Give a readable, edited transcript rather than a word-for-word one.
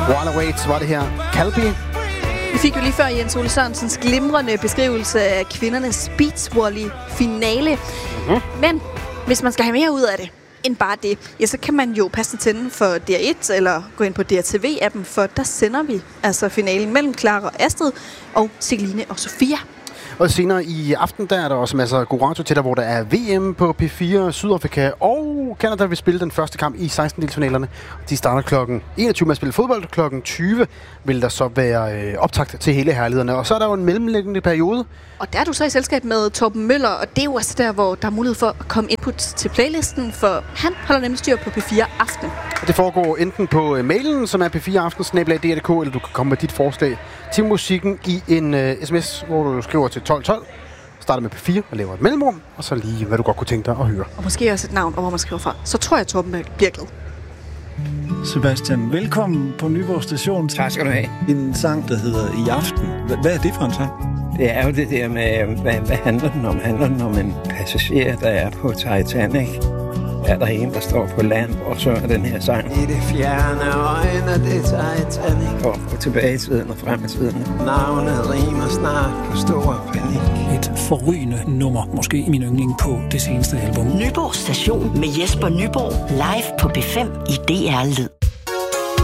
While Awaits var det her. Calbi. Vi fik jo lige før Jens Ole Sørensens glimrende beskrivelse af kvindernes beachvolley-finale. Mm-hmm. Men hvis man skal have mere ud af det end bare det, ja, så kan man jo passe tænde for DR1 eller gå ind på DRTV-appen, for der sender vi altså finalen mellem Clara og Astrid og Celine og Sofia. Og senere i aften, der er der også masser af god radio til dig, hvor der er VM på P4, Sydafrika og Canada vil spille den første kamp i 16-delsfinalerne. De starter klokken 21 med at spille fodbold. Klokken 20 vil der så være optakt til hele herlighederne. Og så er der jo en mellemliggende periode. Og der er du så i selskab med Torben Møller, og det er jo altså der, hvor der er mulighed for at komme input til playlisten, for han holder nemlig styr på P4 Aften. Og det foregår enten på mailen, som er p4aften@dr.dk, eller du kan komme med dit forslag til musikken i en sms, hvor du skriver til 1212, starter med P4 og laver et mellemrum, og så lige, hvad du godt kunne tænke dig at høre. Og måske også et navn, og hvor man skriver fra. Så tror jeg, at Torben bliver glad. Sebastian, velkommen på Nyborg Station. Tak skal du have. En sang, der hedder I Aften. Hvad er det for en sang? Det er jo det der med, hvad handler den om? Handler den om en passager, der er på Titanic? Er der en, der står på land og synger den her sang? I det fjerne øjne, det Titanic. For at gå tilbage i tiden og frem i tiden. Navnet rimer snart på stor panik. Et forrygende nummer, måske min yndling på det seneste album. Nyborg Station med Jesper Nyborg, live på B5 i DR Lyd.